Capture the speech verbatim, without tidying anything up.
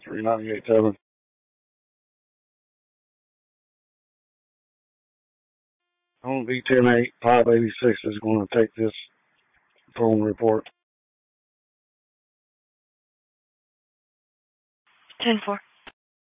three ninety-eight seven. On V ten eight, five eighty-six is going to take this phone report. ten four.